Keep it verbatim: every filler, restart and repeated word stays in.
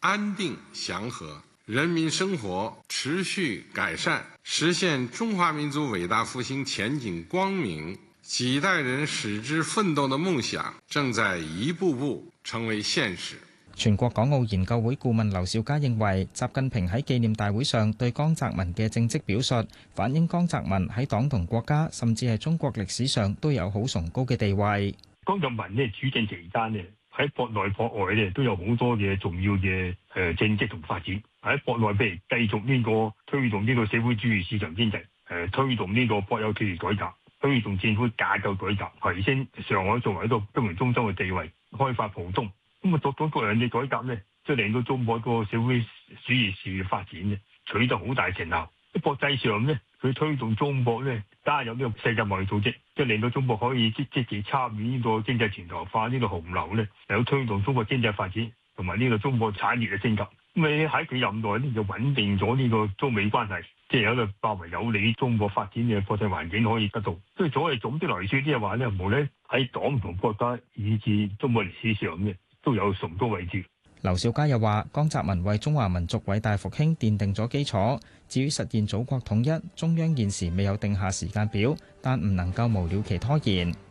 安定祥和，人民生活持續改善，實現中華民族偉大復興前景光明，幾代人矢志奮鬥的夢想正在一步步成為現實。 全國港澳研究會顧問劉兆佳認為，習近平喺紀念大會上對江澤民嘅政績表述，反映江澤民喺黨同國家，甚至係中國歷史上都有好崇高嘅地位。 江澤民呢主政期間呢，喺國內國外呢都有好多嘅重要嘅誒政績同發展。喺國內譬如繼續呢個推動呢個社會主義市場經濟，誒推動呢個國有企業改革，推動政府架構改革，提升上海作為一個金融中心嘅地位，開發浦東。咁啊，各種各樣嘅改革咧，即係令到中國個社會主義事業發展咧，取得好大成效。喺國際上咧，佢推動中國咧加入呢個世界貿易組織，即係令到中國可以積積極參與呢個經濟全球化呢個洪流咧，有推動中國經濟發展同埋呢個中國產業嘅升級。咁你喺佢任內咧，就穩定咗呢個中美關係，即係有一個較為有利中國發展嘅國際環境可以得到。所以所謂總的來說，即係話咧，無論喺黨同國家以至中國歷史上嘅，都有崇高位置。 劉兆佳又話：江澤民為中華民族偉大復興奠定咗基礎。至於實現祖國統一，中央現時未有定下時間表，但唔能夠無了期拖延。